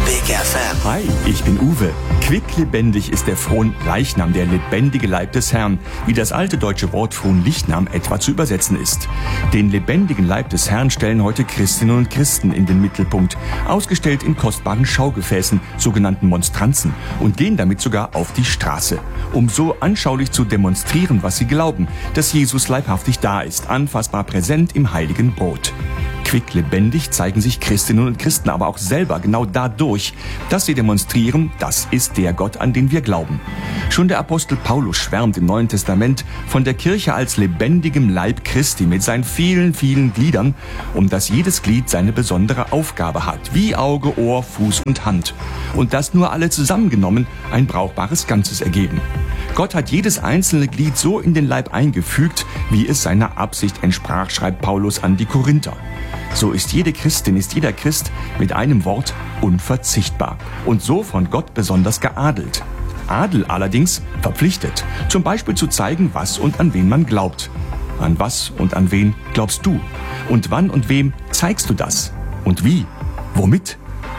Big FM. Hi, ich bin Uwe. Quicklebendig ist der Fronleichnam, der lebendige Leib des Herrn, wie das alte deutsche Wort Fronlichnam etwa zu übersetzen ist. Den lebendigen Leib des Herrn stellen heute Christinnen und Christen in den Mittelpunkt, ausgestellt in kostbaren Schaugefäßen, sogenannten Monstranzen, und gehen damit sogar auf die Straße, um so anschaulich zu demonstrieren, was sie glauben, dass Jesus leibhaftig da ist, anfassbar präsent im heiligen Brot. Quicklebendig zeigen sich Christinnen und Christen aber auch selber genau dadurch, dass sie demonstrieren, das ist der Gott, an den wir glauben. Schon der Apostel Paulus schwärmt im Neuen Testament von der Kirche als lebendigem Leib Christi mit seinen vielen, vielen Gliedern, um das jedes Glied seine besondere Aufgabe hat, wie Auge, Ohr, Fuß und Hand. Und dass nur alle zusammengenommen ein brauchbares Ganzes ergeben. Gott hat jedes einzelne Glied so in den Leib eingefügt, wie es seiner Absicht entsprach, schreibt Paulus an die Korinther. So ist jede Christin, ist jeder Christ mit einem Wort unverzichtbar und so von Gott besonders geadelt. Adel allerdings verpflichtet, zum Beispiel zu zeigen, was und an wen man glaubt. An was und an wen glaubst du? Und wann und wem zeigst du das? Und wie? Womit?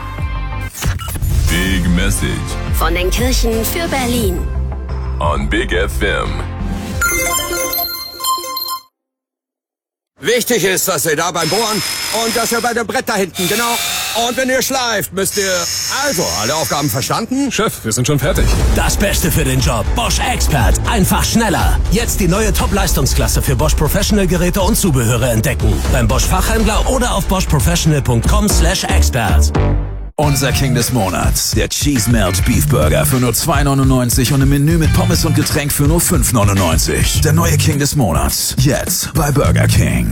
Big Message von den Kirchen für Berlin on Big FM. Wichtig ist, dass ihr da beim Bohren und dass ihr bei dem Brett da hinten, genau. Und wenn ihr schleift, müsst ihr... Also, alle Aufgaben verstanden? Chef, wir sind schon fertig. Das Beste für den Job. Bosch Expert. Einfach schneller. Jetzt die neue Top-Leistungsklasse für Bosch Professional Geräte und Zubehöre entdecken. Beim Bosch Fachhändler oder auf boschprofessional.com/expert. Unser King des Monats, der Cheese Melt Beef Burger für nur 2,99 und im Menü mit Pommes und Getränk für nur 5,99. Der neue King des Monats, jetzt bei Burger King.